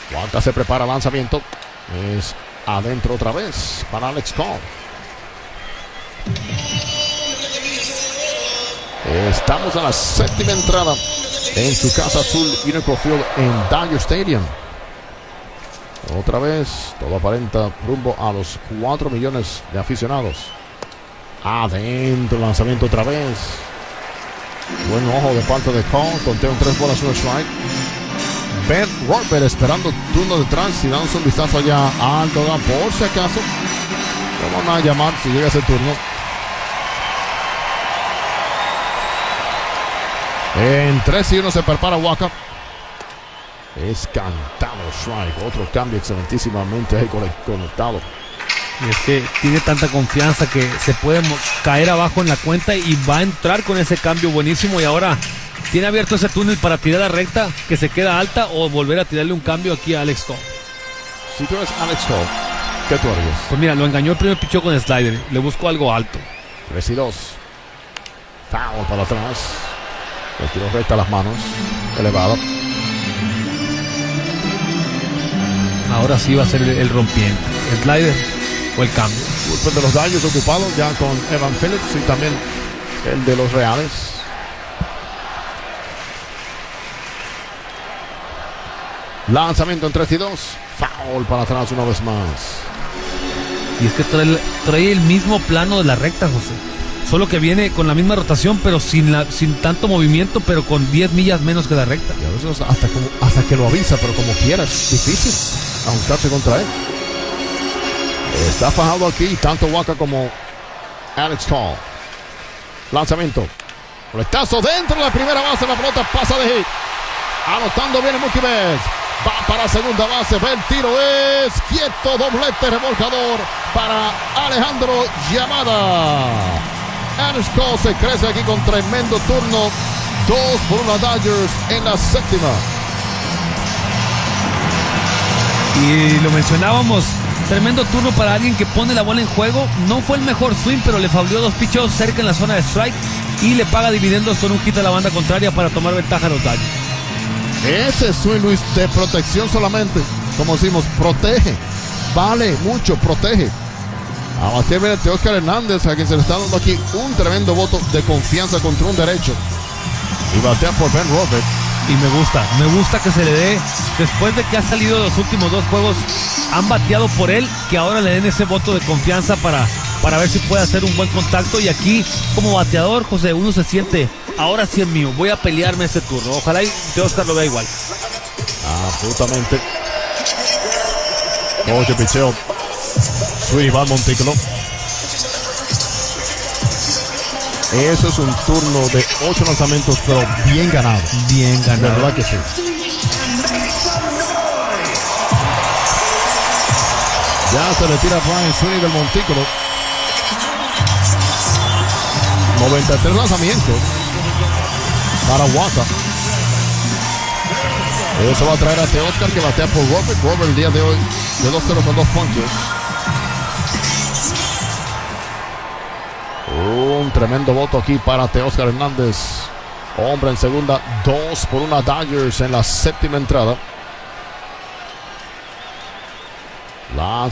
Waka se prepara, lanzamiento. Es adentro otra vez para Alex Cole. Estamos en la séptima entrada en su casa azul Unicor Field en Dodger Stadium. Otra vez, todo aparenta rumbo a los 4 millones de aficionados. Adentro, lanzamiento otra vez. Buen ojo de parte de Cole. Conteo en 3 bolas, 1 strike. Ben Rothberg esperando turno detrás y dándose un vistazo allá al Dogan por si acaso. Lo van a llamar si llega ese turno. En 3-1 se prepara Waka. Es cantado strike. Otro cambio excelentísimamente ahí conectado. Y es que tiene tanta confianza que se puede caer abajo en la cuenta y va a entrar con ese cambio buenísimo. Y ahora tiene abierto ese túnel para tirar la recta que se queda alta o volver a tirarle un cambio aquí a Alex Cole. Si tú eres Alex Cole, ¿qué tú harías? Pues mira, lo engañó el primer pichó con el slider. Le buscó algo alto. 3-2. Foul para atrás. Le tiró recta las manos. Elevada. Ahora sí va a ser el rompiente. El slider o el cambio. Bullpen de los Dodgers ocupado ya con Evan Phillips y también el de los Reales. Lanzamiento en 3-2. Foul para atrás una vez más. Y es que trae el mismo plano de la recta, José. Solo que viene con la misma rotación, pero sin tanto movimiento, pero con 10 millas menos que la recta. Y a veces hasta que lo avisa, pero como quieras, difícil ajustarse contra él. Está fajado aquí tanto Waka como Alex Cole. Lanzamiento. Coletazo dentro de la primera base. La pelota pasa de hit. Anotando viene Mookie Betts. Va para segunda base. Ve el tiro. Es quieto. Doblete remolcador para Alejandro Yamada. Alex Cole se crece aquí con tremendo turno. 2-1 Dodgers en la séptima. Y lo mencionábamos. Tremendo turno para alguien que pone la bola en juego. No fue el mejor swing, pero le fauleó 2 pichos cerca en la zona de strike y le paga dividendos con un hit a la banda contraria para tomar ventaja a los Dodgers. Ese swing, Luis, de protección solamente. Como decimos, protege. Vale mucho, protege. A batir viene Teóscar Hernández, a quien se le está dando aquí un tremendo voto de confianza contra un derecho. Y batea por Ben Rothberg. Y me gusta que se le dé, después de que ha salido de los últimos 2 juegos, han bateado por él, que ahora le den ese voto de confianza para ver si puede hacer un buen contacto. Y aquí, como bateador, José, uno se siente, ahora sí es mío, voy a pelearme ese turno. Ojalá y Teóscar lo vea igual. Absolutamente. Oye, picheo. Swing va Montículo. Eso es un turno de 8 lanzamientos, pero bien ganado. Bien ganado. De verdad que sí. Ya se retira Brian Sweeney del montículo. 93 lanzamientos para Waka. Eso va a traer a Teóscar, que batea por Robert. Robert el día de hoy de 2-0 con 2 ponches. Un tremendo voto aquí para Teóscar Hernández. Hombre en segunda, 2-1 Dodgers en la séptima entrada.